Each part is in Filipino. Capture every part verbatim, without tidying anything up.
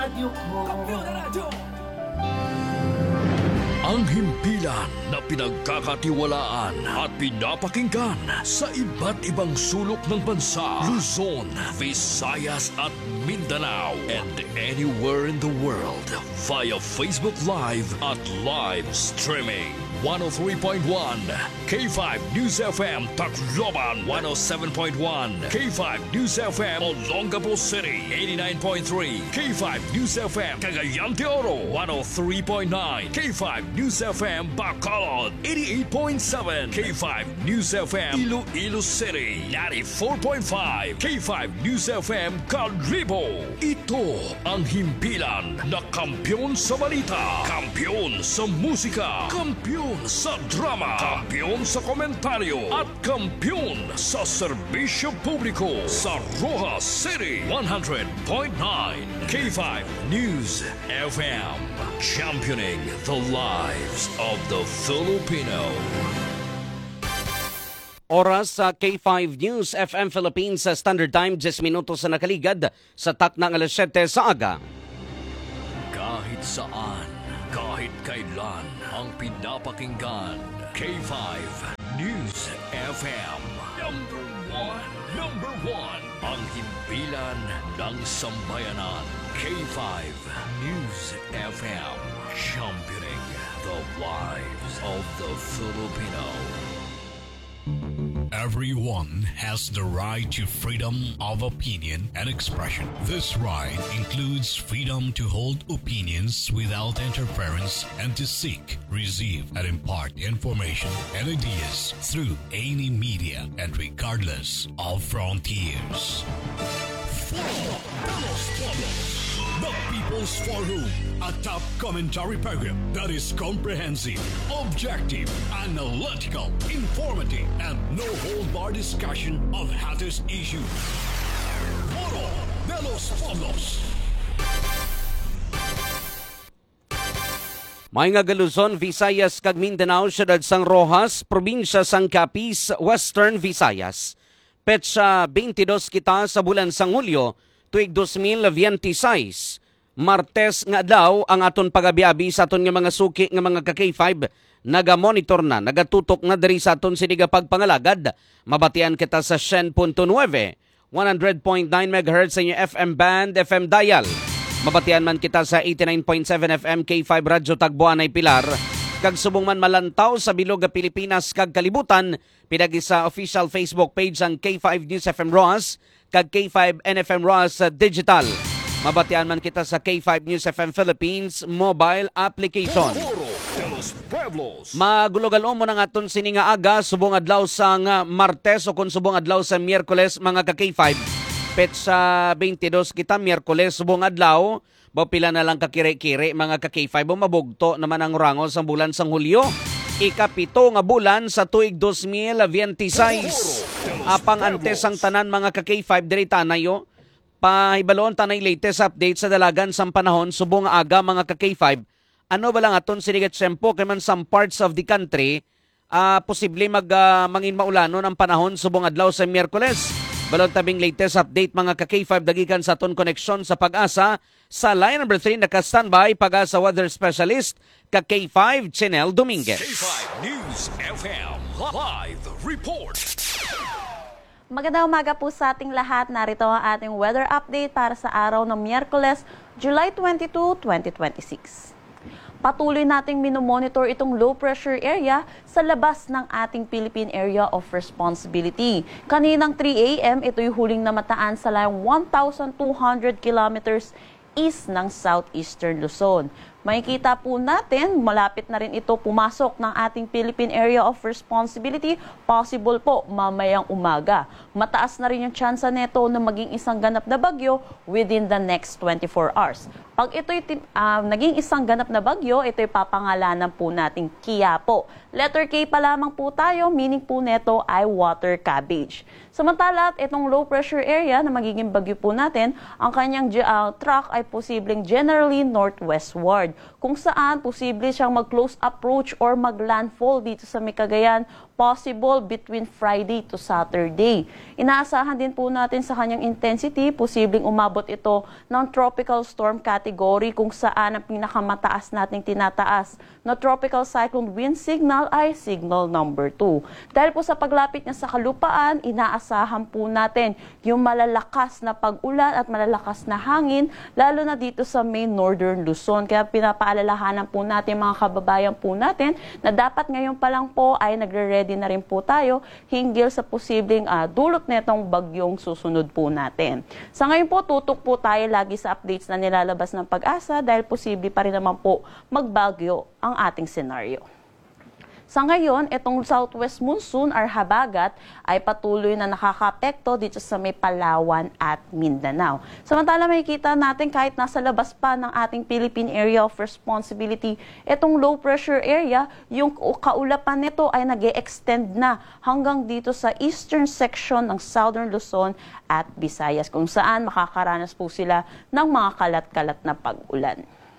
Ang himpilan na pinagkakatiwalaan at pinapakinggan sa iba't ibang sulok ng bansa, Luzon, Visayas at Mindanao, and anywhere in the world via Facebook Live at live streaming. one oh three point one K five News F M Tacloban, one oh seven point one K five News F M Olongapo City, eighty-nine point three K five News F M Cagayan de Oro, one oh three point nine K five News F M Bacolod, eighty-eight point seven K five News F M Iloilo City, ninety-four point five K five News F M Calribo. Ito ang himpilan na kampiyon sa balita, kampiyon sa musika, kampiyon sa drama, kampiyon sa komentaryo, at kampiyon sa serbisyo publiko sa Rojas City, one hundred point nine K five News F M, championing the lives of the Filipino. Oras sa K five News F M Philippines sa Standard Time, ten minutos na nakaligad sa tak ng alas siyete sa aga. Kahit saan, kahit kailan, ang pinapakinggan, K five News F M. Number one, number one, ang himpilan ng sambayanan, K five News F M, championing the lives of the Filipino. Everyone has the right to freedom of opinion and expression. This right includes freedom to hold opinions without interference and to seek, receive, and impart information and ideas through any media and regardless of frontiers. The People's Forum, a top commentary program that is comprehensive, objective, analytical, informative, and no-hold-bar discussion of hottest issues. Foro de los Pueblos. Maayong Luzon, Visayas, kag Mindanao, siyudad sang Rojas, probinsya sang Capiz, Western Visayas. Petsa twenty-dos kita sa bulan sang Hulyo, tuig two thousand twenty-six. Martes nga daw ang aton pagabiabi sa aton nga mga suki nga mga ka-K five naga-monitor na, nagatutok na diri sa aton siniga pagpangalagad. Mabatian kita sa one oh nine, one hundred point nine megahertz sa inyo F M band, F M dial. Mabatian man kita sa eighty-nine point seven F M K five Radyo Tagbuan ay Pilar. Kag subong man malantaw sa bilog nga Pilipinas kag kalibutan, pinagi sa official Facebook page ang K five News F M Rojas kag K five N F M Rojas Digital. Mabatian man kita sa K five News F M Philippines mobile application. Magulog-alom mo ng aton sininga aga, subong adlaw sa nga Martes o kung subong adlaw sa Miyerkules mga ka-K five. Petsa twenty-dos kita Miyerkules subong adlaw, ba pila na lang kakire-kire mga ka-K five o mabugto naman ang rango sa bulan sang Hulyo. Ikapito nga bulan sa tuig two thousand twenty-six. Apang antes ang tanan mga ka-K five diri tanayo. Pahibaloon tanay latest update sa dalagan sa panahon subong aga mga ka-K five. Ano ba lang aton sinigat sempo kay man some parts of the country uh, posible mag uh, mangin maulanon ang panahon subong adlaw sa Miyerkules. Balon tabing latest update mga ka-K five dagikan sa aton connection sa Pag-asa. Sa line number three naka-standby Pag-asa weather specialist ka-K five Chinel Dominguez. K five News F M live report. Magandang umaga po sa ating lahat. Narito ang ating weather update para sa araw ng Miyerkules, July twenty-second, twenty twenty-six. Patuloy nating minomonitor itong low pressure area sa labas ng ating Philippine Area of Responsibility. Kaninang three a m ito'y huling namataan sa layong one thousand two hundred kilometers east ng southeastern Luzon. Makikita po natin, malapit na rin ito pumasok ng ating Philippine Area of Responsibility. Possible po mamayang umaga. Mataas na rin yung tsansa neto na maging isang ganap na bagyo within the next twenty-four hours. Pag ito'y uh, naging isang ganap na bagyo, ito'y papangalanan po nating Quiapo. Letter K pa lamang po tayo, meaning po neto ay water cabbage. Samantala, itong low pressure area na magiging bagyo po natin, ang kanyang uh, track ay posibleng generally northwestward, kung saan posible siyang mag-close approach or mag-landfall dito sa Cagayan, possible between Friday to Saturday. Inaasahan din po natin sa kanyang intensity, posibleng umabot ito ng tropical storm category kung saan ang pinakamataas nating tinataas na tropical cyclone wind signal ay signal number two. Dahil po sa paglapit niya sa kalupaan, inaasahan po natin yung malalakas na pag-ulan at malalakas na hangin, lalo na dito sa may northern Luzon. Kaya pinapaalalahanan po natin mga kababayan po natin na dapat ngayon pa lang po ay nagre-ready na rin po tayo hinggil sa posibleng uh, dulot netong bagyong susunod po natin. Sa ngayon po, tutok po tayo lagi sa updates na nilalabas ng Pag-asa dahil posible pa rin naman po magbagyo ang ating senaryo. Sa ngayon, itong southwest monsoon or habagat ay patuloy na nakakaapekto dito sa may Palawan at Mindanao. Samantala makikita natin kahit nasa labas pa ng ating Philippine Area of Responsibility, itong low pressure area, yung kaulapan nito ay nag-e-extend na hanggang dito sa eastern section ng Southern Luzon at Visayas, kung saan makakaranas po sila ng mga kalat-kalat na pag-ulan.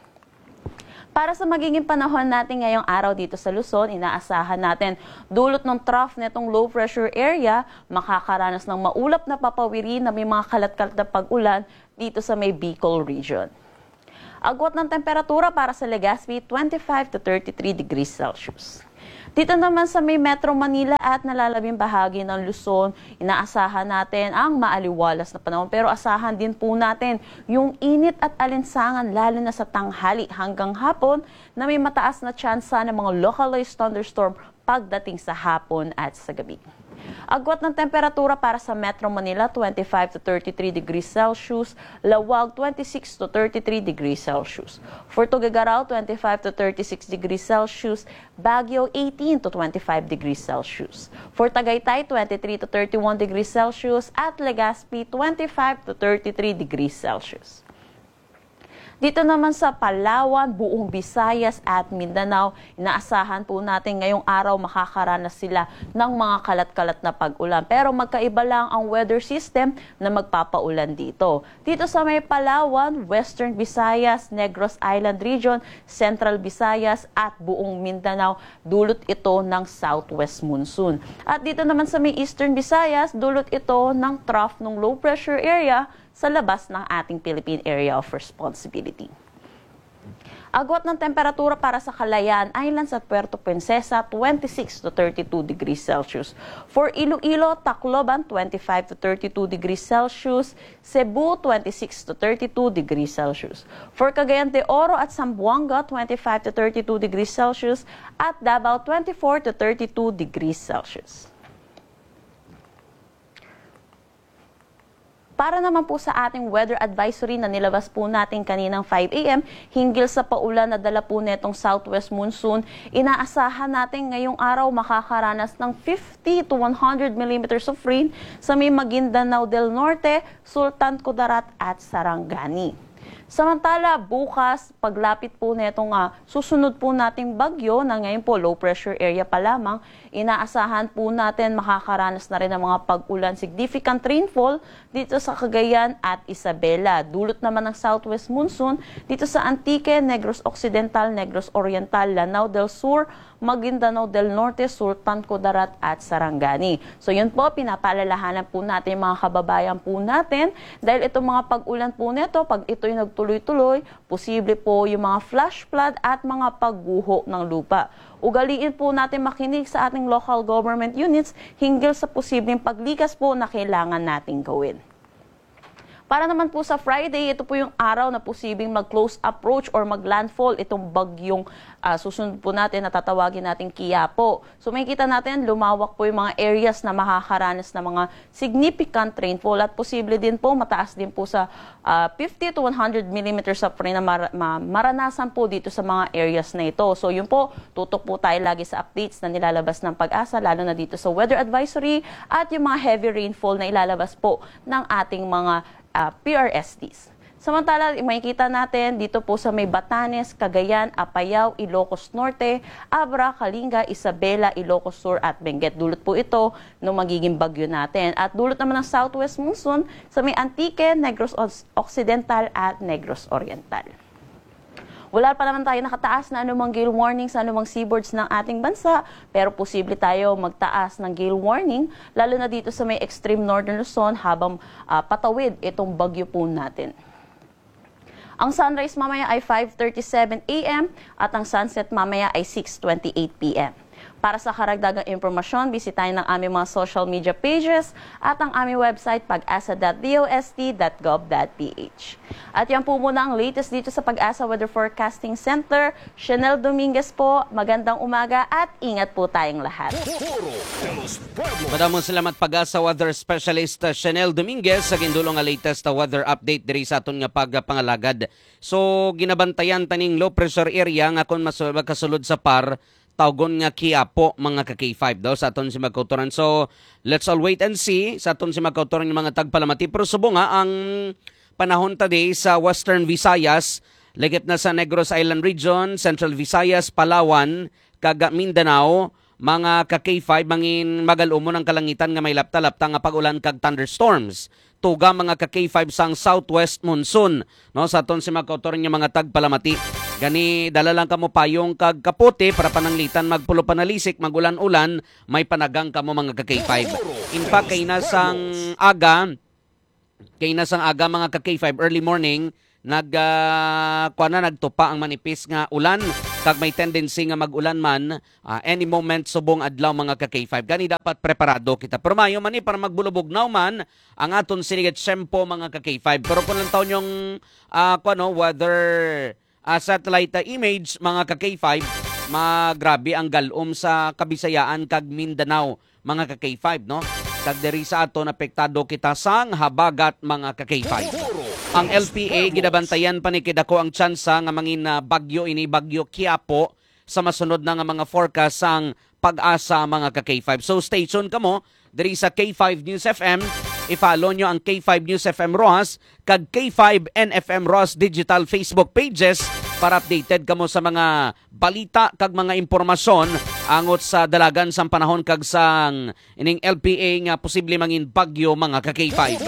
Para sa magiging panahon natin ngayong araw dito sa Luzon, inaasahan natin dulot ng trough netong low pressure area, makakaranas ng maulap na papawiri na may mga kalat-kalat na pag-ulan dito sa may Bicol region. Agwat ng temperatura para sa Legazpi, twenty-five to thirty-three degrees Celsius. Dito naman sa may Metro Manila at nalalabing bahagi ng Luzon, inaasahan natin ang maaliwalas na panahon. Pero asahan din po natin yung init at alinsangan lalo na sa tanghali hanggang hapon na may mataas na tsansa ng mga localized thunderstorm pagdating sa hapon at sa gabi. Agwat ng temperatura para sa Metro Manila, twenty-five to thirty-three degrees Celsius. Lawag, twenty-six to thirty-three degrees Celsius. For Tuguegarao, twenty-five to thirty-six degrees Celsius. Baguio, eighteen to twenty-five degrees Celsius. For Tagaytay, twenty-three to thirty-one degrees Celsius. At Legazpi, twenty-five to thirty-three degrees Celsius. Dito naman sa Palawan, buong Visayas at Mindanao, inaasahan po natin ngayong araw makakaranas sila ng mga kalat-kalat na pag-ulan. Pero magkaiba lang ang weather system na magpapaulan dito. Dito sa may Palawan, Western Visayas, Negros Island Region, Central Visayas at buong Mindanao, dulot ito ng southwest monsoon. At dito naman sa may Eastern Visayas, dulot ito ng trough ng low pressure area sa labas ng ating Philippine Area of Responsibility. Agwat ng temperatura para sa Calayan Islands at Puerto Princesa, twenty-six to thirty-two degrees Celsius. For Iloilo, Tacloban, twenty-five to thirty-two degrees Celsius. Cebu, twenty-six to thirty-two degrees Celsius. For Cagayan de Oro at Zamboanga, twenty-five to thirty-two degrees Celsius. At Davao, twenty-four to thirty-two degrees Celsius. Para naman po sa ating weather advisory na nilabas po natin kaninang five a m hinggil sa paulan na dala po netong southwest monsoon, inaasahan natin ngayong araw makakaranas ng fifty to one hundred millimeters of rain sa may Maguindanao del Norte, Sultan Kudarat at Sarangani. Samantala, bukas, paglapit po netong uh, susunod po nating bagyo na ngayon po low pressure area pa lamang, inaasahan po natin makakaranas na rin ng mga pag-ulan, significant rainfall dito sa Cagayan at Isabela. Dulot naman ng southwest monsoon dito sa Antique, Negros Occidental, Negros Oriental, Lanao del Sur, Maguindanao del Norte, Sultan Kudarat at Sarangani. So yun po, pinapaalalahanan po natin mga kababayan po natin dahil itong mga pag-ulan po neto, pag ito'y nagtuloy-tuloy, posible po yung mga flash flood at mga pagguho ng lupa. Ugaliin po natin makinig sa ating local government units hinggil sa posibleng paglikas po na kailangan nating gawin. Para naman po sa Friday, ito po yung araw na posibleng mag-close approach or mag-landfall itong bagyong uh, susunod po natin na tatawagin natin Quiapo. So makikita natin lumawak po yung mga areas na makakaranas ng mga significant rainfall at posible din po mataas din po sa uh, fifty to one hundred millimeters of rain na mar ma maranasan po dito sa mga areas na ito. So yun po, tutok po tayo lagi sa updates na nilalabas ng Pag-asa, lalo na dito sa weather advisory at yung mga heavy rainfall na ilalabas po ng ating mga Uh, P R S Ds. Samantala, makikita natin dito po sa may Batanes, Cagayan, Apayao, Ilocos Norte, Abra, Kalinga, Isabela, Ilocos Sur at Benguet. Dulot po ito ng magiging bagyo natin. At dulot naman ng southwest monsoon sa may Antique, Negros Occidental at Negros Oriental. Wala pa naman tayo nakataas na anumang gale warning sa anumang seaboards ng ating bansa, pero posible tayo magtaas ng gale warning, lalo na dito sa may extreme northern Luzon habang uh, patawid itong bagyo po natin. Ang sunrise mamaya ay five thirty-seven a m at ang sunset mamaya ay six twenty-eight p m Para sa karagdagang impormasyon, bisitahin ang aming mga social media pages at ang aming website pag-asa dot dost dot gov dot p h. At yan po muna ang latest dito sa Pag-asa Weather Forecasting Center. Chanel Dominguez po, magandang umaga at ingat po tayong lahat. Maraming salamat Pag-asa Weather Specialist uh, Chanel Dominguez sa gindulong nga latest uh, weather update diri sa aton nga pagpangalagad. So ginabantayan taning low pressure area nga kon makasulod sa par tawgon nga Quiapo mga ka K five daw sa aton si magkautoran. So let's all wait and see sa aton si magkautoran ng mga tagpalamati. Pero subo nga ang panahon today sa Western Visayas, lagip na sa Negros Island Region, Central Visayas, Palawan, kaga Mindanao, mga ka K five mangin magalumon ang kalangitan nga may lapta-lapta nga pag-ulan kag thunderstorms. Tuga mga ka K five sang southwest monsoon no sa aton si magkautoran ng mga tagpalamati. Gani dala lang kamo payong kag kapote para pananglitan magpulo panalisik magulan-ulan may panagang kamo mga ka K five. In fact kay nasang aga kay nasang aga mga ka K five early morning nag uh, kuha na nagtupa ang manipis nga ulan kag may tendency nga magulan man uh, any moment subong adlaw mga ka K five. Gani dapat preparado kita. Pero mayo man ni para magbulubugnaw man ang aton sinigat sempo mga ka K five. Pero kung lang taon yung uh, kuha no weather Uh, satellite uh, image mga ka K five, magrabe ang galom sa Kabisayaan kag Mindanao mga ka K five no. Kag diri sa aton apektado kita sang habagat mga ka K five. Ang L P A ginabantayan pa ni kidako ang tsansa nga mangin uh, bagyo ini bagyo Quiapo sa masunod na nga mga forecast sang Pag-asa mga ka K five. So stay tuned kamo diri sa K five News F M. I-follow nyo ang K five News F M Rojas kag K five N F M Rojas digital Facebook pages para updated kamo sa mga balita kag mga impormasyon angot sa dalagan sang panahon kag sang ining L P A nga posible mangin bagyo mga ka K five.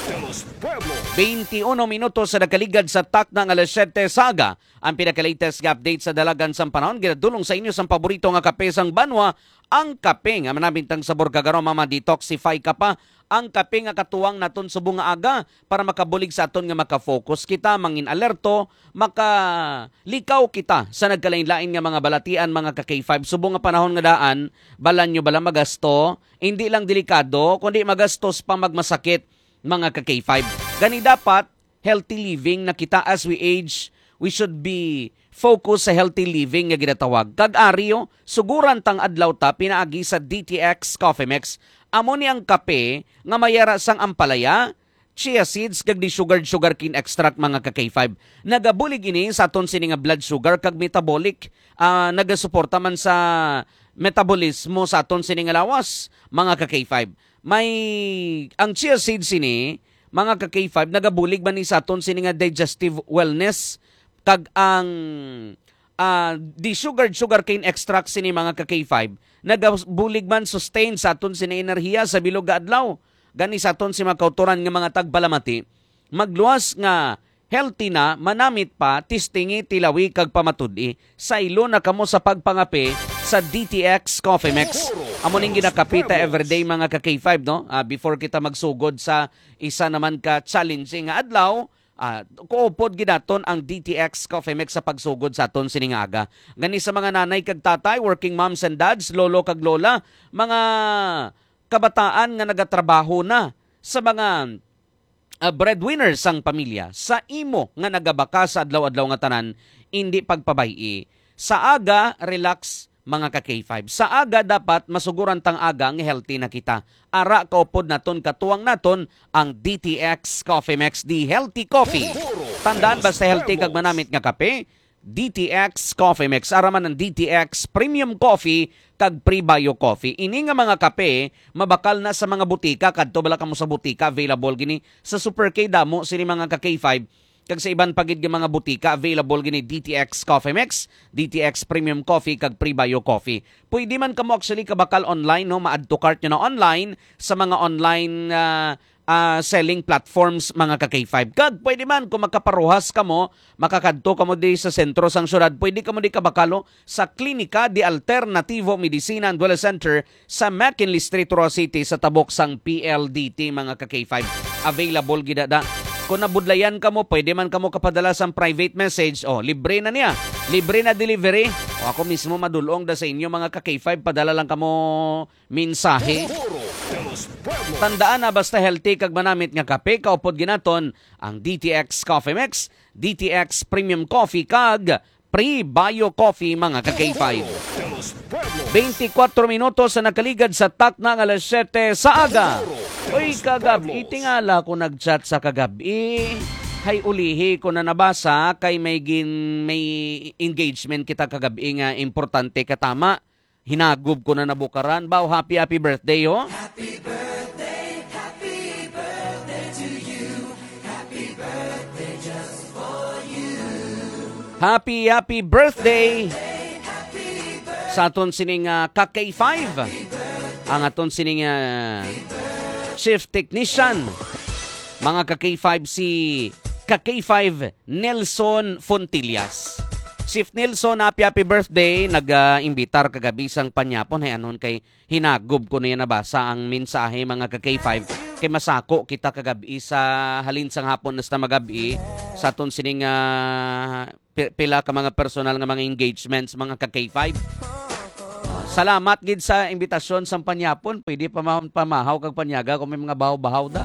twenty-one minutos sa nakaligad sa tak ng alas siyete saga ang pinaka-latest nga update sa dalagan sang panahon. Ginadulong sa inyo sang paborito nga kape sang Banwa, ang kape nga manabintang sabor kagaro mama detoxify ka pa. Ang kape nga katuwang naton subong nga aga para makabulig sa aton nga makafocus kita, mangin alerto, makalikaw kita sa nagkalain-lain nga mga balatian mga ka K five. Subong nga panahon nga daan, balan nyo bala magasto, hindi lang delikado, kundi magastos pa magmasakit mga ka K five. Gani dapat healthy living na kita as we age, we should be focus sa healthy living nga ginatawag. Kag-aryo, suguran tang adlaw ta pinaagi sa D T X Coffee Mix. Amo ni ang kape nga mayara sang ampalaya, chia seeds kag di sugar sugar cane extract mga ka K five. Nagabulig ini sa aton sini nga blood sugar kag metabolic, uh, nagasuporta man sa metabolismo sa aton sini nga lawas mga ka K five. May ang chia seeds ini mga ka K five nagabulig man ni sa aton sini nga digestive wellness kag ang uh, di sugar sugar cane extract sini mga ka K five nagabulig man sustain sa aton sini enerhiya sa bilog nga adlaw. Gani sa aton si mga kauturan nga mga tagbalamati magluwas nga healthy na manamit pa tistingi tilawi kag pamatudi sa ilo na kamo sa pagpangape sa D T X Coffee Mix. Amo ning ginakapita everyday mga ka K five no uh, before kita magsugod sa isa naman ka challenging nga adlaw. Uh, kuupod ginaton ang D T X Coffee Mix sa pagsugod sa aton sining aga. Gani sa mga nanay kag tatay, working moms and dads, lolo kag lola, mga kabataan nga nagatrabaho na, sa mga uh, breadwinners sang pamilya, sa imo nga nagabaka sa adlaw-adlaw nga tanan, hindi pagpabayi. Sa aga, relax mga ka K five. Sa aga dapat masuguran tang aga nga healthy na kita. Ara kaupod naton katuwang naton ang D T X Coffee Mix, the healthy coffee. Tandaan basta healthy kag manamit nga kape, D T X Coffee Mix. Araman ng D T X Premium Coffee kag Pre-Bio Coffee. Ini nga mga kape mabakal na sa mga butika kadto bala kamo sa butika, available gini sa Super K damo sini mga ka K five. Kag sa iban pagid nga mga butika, available gini D T X Coffee Mix, D T X Premium Coffee, kag Pre-Bio Coffee. Pwede man kamo actually kabakal online, no? Ma-add to cart nyo na online sa mga online uh, uh, selling platforms mga ka K five. Kag pwede man kung makaparuhas ka mo, makakadto ka mo di sa sentro sang syudad, pwede ka mo di kabakalo sa Klinika de Alternativo Medicina and Wellness Center sa McKinley Street, Roa City sa tabok sang P L D T mga ka K five. Available gidada. Kung nabudlayan ka mo, pwede man ka mo kapadala sa private message. Oh, libre na niya. Libre na delivery. O ako mismo madulong da sa inyo mga ka K five, padala lang ka mo mensahe. Tandaan na basta healthy kag manamit nga kape, kaupod ginaton ang D T X Coffee Mix, D T X Premium Coffee kag Pre-Bio Coffee mga ka K five. twenty-four minutos sa nakaligad sa tak ng alas siyete sa aga. Uy, kagabi, tingala ko nag-chat sa kagabi. Hay ulihi ko na nabasa kay may gin, may engagement kita kagabi nga importante katama. Hinagob ko na nabukaran. Bao, happy happy birthday ho. Happy birthday, happy birthday to you. Happy birthday just for you. Happy happy birthday. Sa aton sining uh, ka K five. Ang aton sining uh, chief technician. Mga ka K five si ka K five Nelson Fontillas. Chief Nelson, happy happy birthday. Nag-imbitar uh, kagabi sang panyapon. Hay anon kay hinagob ko na yan nabasa ang mensahe mga ka K five. Kay masako kita kagabi sa halin sang hapon nas na magabi sa aton sining uh, pila ka mga personal nga mga engagements mga ka K five. Salamat gid sa imbitasyon sa panyapon. Pwede pa pamahaw kag panyaga kung may mga bahaw-bahaw da.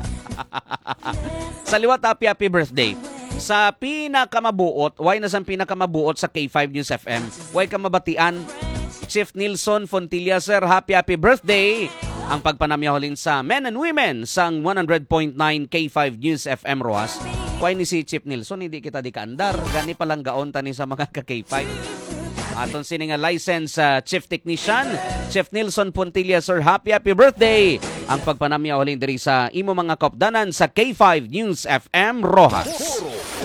Sa liwat, happy happy birthday. Sa pinakamabuot, why na sa pinakamabuot sa K five News F M? Why ka mabatian? Chief Nelson Fontillas, sir, happy happy birthday. Ang pagpanamyaholin sa men and women sang one hundred point nine K five News F M Roas. Why ni si Chief Nelson, hindi kita di kaandar. Gani palang gaon tani sa mga ka K five. Aton sini nga license uh, Chief Technician, Chief Nelson Fontillas, sir, happy happy birthday. Ang pagpanamya uling diri sa imo mga kopdanan sa K five News F M Rojas.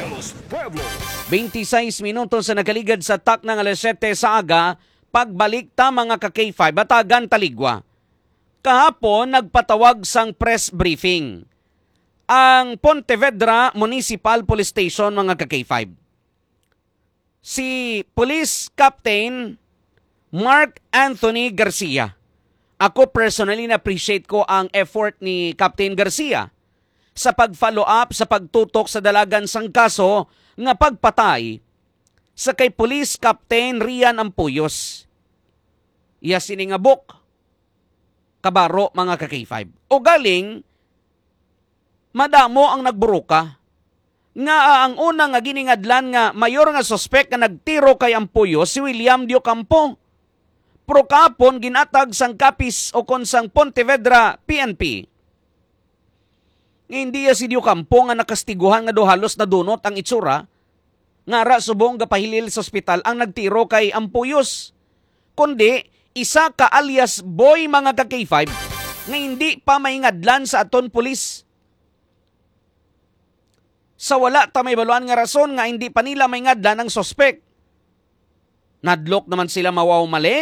twenty-six minutos sa nakaligad sa tak ng alas siyete sa aga, pagbalik ta mga ka K five, Batagan Taligwa. Kahapon nagpatawag sang press briefing ang Pontevedra Municipal Police Station mga ka K five. Si Police Captain Mark Anthony Garcia. Ako personally na-appreciate ko ang effort ni Captain Garcia sa pag-follow up, sa pagtutok sa dalagan sang kaso nga pagpatay sa kay Police Captain Rian Ampuyos. Iya siningabok kabaro mga ka K five. O galing, madamo ang nagburuka. Nga ang unang nga giningadlan nga mayor nga suspect nga nagtiro kay Ampuyos si William Dio Campo. Pro kapon ginatag sang kapis o kon sang Pontevedra P N P. Hindi si Dio Campo nga nakastiguhan nga do halos na dunot ang itsura nga ra subong gapahilil sa ospital ang nagtiro kay Ampuyos. Kundi isa ka alias boy mga ka K five nga hindi pa maingadlan sa aton pulis. Sa wala ta may baluan nga rason nga hindi pa nila may ngadlan ang sospek. Nadlok naman sila mawaw mali?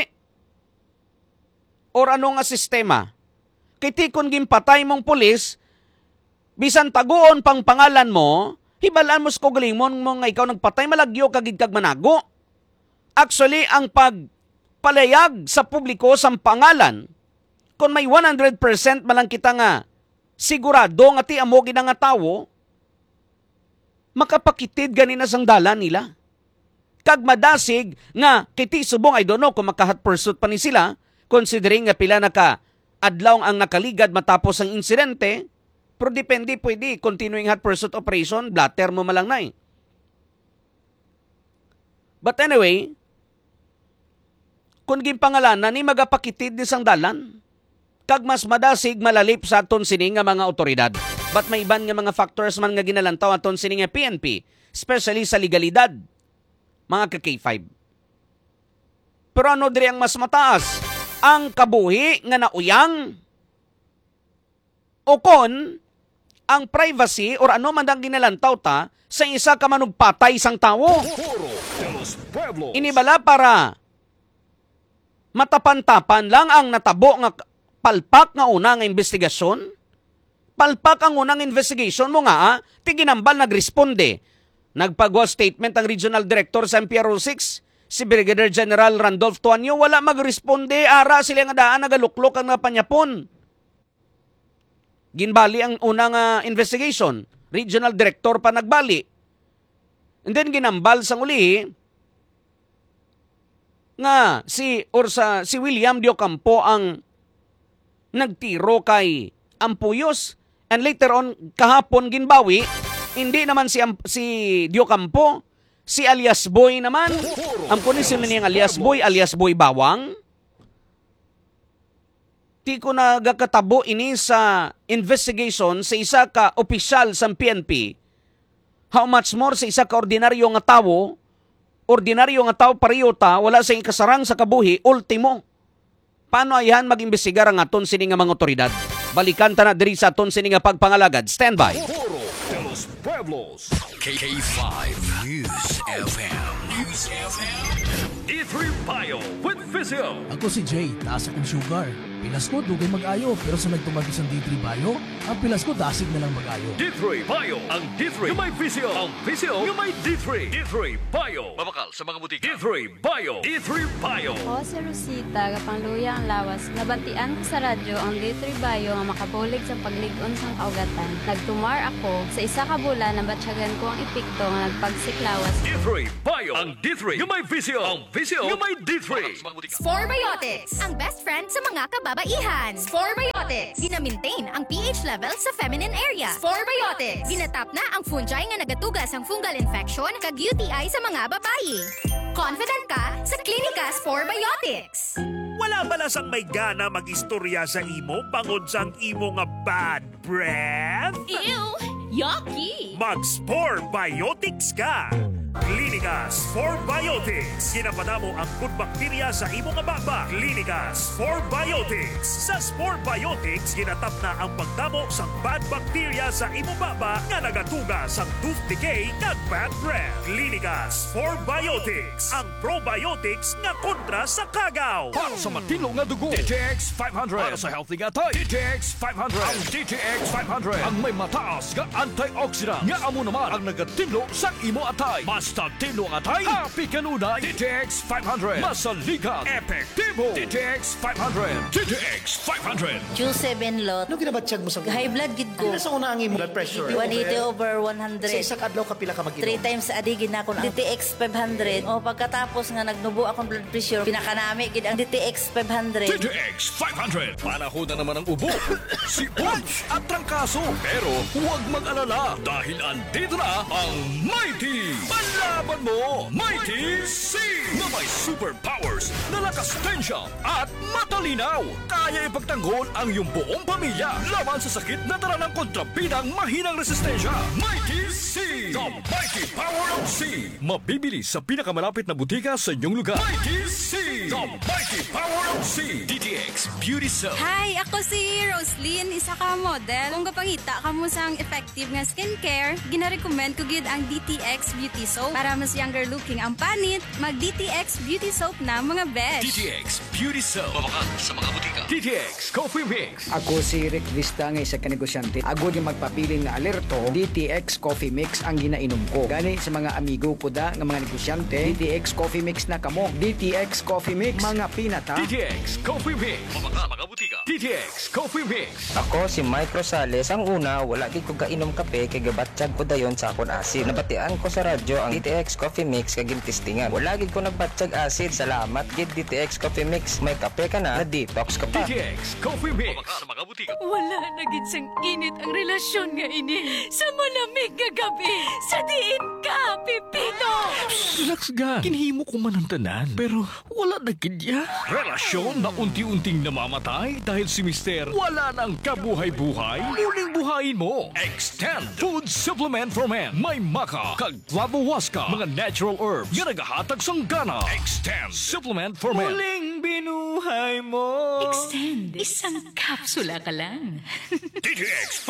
Or ano nga sistema? Kay tikon gimpatay mong pulis, bisan taguon pang pangalan mo, hibalaan mo sa kogalimon mo nga ikaw nagpatay, malagyo kagid kag manago. Actually, ang pagpalayag sa publiko sa pangalan, kung may one hundred percent malang kita nga sigurado nga ti amo gina nga tawo, makapakitid ganina sang dalan nila. Kag madasig nga kiti subong, I don't know kung makahat pursuit pa ni sila, considering nga pila naka adlaw ang nakaligad matapos ang insidente, pero depende pwede, continuing hot pursuit operation, blatter mo malang na eh. But anyway, kung gimpangalanan ni magapakitid ni sang dalan, kag mas madasig malalip sa aton sini nga mga otoridad. But may iban nga mga factors man nga ginalantaw aton sini nga P N P, especially sa legalidad, mga ka K five. Pero ano diri ang mas mataas? Ang kabuhi nga nauyang o kon ang privacy or ano man ang ginalantaw ta sa isa ka manugpatay sang tawo. Inibala para matapan-tapan lang ang natabo nga palpak nga una nga investigasyon, Palpak ang unang investigation mo nga, ah. Tiginambal nagresponde. Nagpagawa statement ang Regional Director sa M P R O six, si Brigadier General Randolph Tuanyo, wala magresponde, ara sila nga daan nagaluklok ang napanyapon. Ginbali ang unang uh, investigation, Regional Director pa nagbali. And then ginambal sang uli, nga si, or sa, si William Diocampo ang nagtiro kay Ampuyos. And later on, kahapon ginbawi, hindi naman si, si Diocampo, si alias Boy naman. Ang kunin sila niyang alias Boy, alias Boy Bawang. Ti ko nagakatabo ini sa investigation sa isa ka opisyal sa P N P. How much more sa isa ka ordinaryo nga tawo, ordinaryo nga tawo pariyota, wala sa ikasarang sa kabuhi, ultimo. Paano ayan mag-imbestigar ang aton sini nga mga otoridad? Balikan ta na diri sa aton sini nga pagpangalagad. Stand by. Foro de los Pueblos. K five News F M. News F M. D three Bio with Vizio. Ako si Jay, taas akong sugar. Pilas ko, dugay mag-ayo. Pero sa nagtumagi sa D three Bio, ang pilas ko, dasig na lang mag-ayo. D three Bio. Ang D three yung may Vizio. Ang Vizio yung may D three. D three Bio. Mabakal sa mga butika. D three Bio. D three Bio. Ako si Rosita, kapangluya ang lawas. Nabantian ko sa radyo ang D three Bio nga makabulig sa pagligon sa kaugatan. Nagtumar ako sa isa ka bulan na batsyagan ko ang epekto nga nagpagsiklawas. D three Bio. Ang D three yung may Vizio. Ang Vizio yung may D three. Sporebiotics, ang best friend sa mga kababaihan. Sporebiotics, gina-maintain ang pH level sa feminine area. Sporebiotics, ginatap na ang fungi nga nagatugas ang fungal infection kag U T I sa mga babayi. Confident ka sa Klinika Sporebiotics. Wala balasang may gana mag-istorya sa imo bangod sang imo nga bad breath? Ew! Yucky! Mag-Sporebiotics ka! Klinika Sporebiotics. Ginapanamo ang good bakterya sa imo nga baba. Klinika Sporebiotics. Sa Sporebiotics, ginatap na ang pagdamo sa bad bakterya sa imo baba nga nagatuga sa tooth decay kag bad breath. Klinika Sporebiotics. Ang probiotics nga kontra sa kagaw. Para sa matino nga dugo, D T X five hundred. Para sa healthy nga tayo, D T X five hundred. Ang D T X five hundred ang may mataas nga antioxidant nga amo naman ang nagatinlo sa imo atay. Basta tinlo ang atay, happy kanunay. D T X five hundred. Masaligan, epektibo. D T X five hundred. D T X five hundred. Q seven lot. Ano ginabatsyag mo sa High blood gid ko. Ano sa una ang imong blood pressure? one eighty over one Sa hundred. isang adlaw ka pila ka mag-inom? Three times a day gid na akong D T X five hundred. O pagkatapos nga nagnubo akong blood pressure, pinakanami gid ang D T X five hundred. D T X five hundred. Panahon na naman ang ubo, si Punch at trangkaso. Pero huwag mag-alala dahil andito na ang Mighty. Panlaban mo, Mighty C! Na may superpowers na lakas tensya at matalinaw. Kaya ipagtanggol ang iyong buong pamilya laban sa sakit na dala ng kontrabidang mahinang resistensya. Mighty C! The Mighty Power of C! Mabibili sa pinakamalapit na butika sa inyong lugar. Mighty C! The Mighty Power of C! D T X Beauty Soap. Hi, ako si Roslyn, isa ka model. Kung kapangita ka mo sang effective nga skincare, gina-recommend ko gid ang D T X Beauty Soap. Para mas younger looking ang panit, mag-D T X Beauty Soap na mga besh. D T X Beauty Soap. Mabakal sa mga butika. D T X Coffee Mix. Ako si Rick Vista nga isa ka negosyante. Ako yung magpapiling na alerto, D T X Coffee Mix ang ginainom ko. Gani sa mga amigo ko da nga mga negosyante, D T X Coffee Mix na kamo. D T X Coffee Mix, mga pinata. D T X Coffee Mix. Mabakal mga butika. D T X Coffee Mix. Ako si Mike Rosales. Ang una, wala gid ko kainom kape kay gabatsyag ko dayon sa akon acid. Nabatian ko sa radyo ang D T X Coffee Mix kay gintistingan. Wala gid ko nagbatsyag acid. Salamat gid D T X Coffee Mix. May kape ka na, na-detox ka pa. D T X Coffee Mix. Mabakal sa mga butika. Wala na gid sang init ang relasyon nga ini. Sa malamig nga gabi, sa diin ka, Pipito! Relax ga. Kinhimo ko man ang tanan. Pero wala na kidya. Relasyon na unti-unting namamatay dahil si Mister wala nang kabuhay-buhay. Muling buhayin mo. Extend Food Supplement for Men. May maka, kag flavowaska, mga natural herbs nga nagahatag sang gana. Extend Supplement for Men. Muling binuhay mo. Extend, isang kapsula ka lang. D T X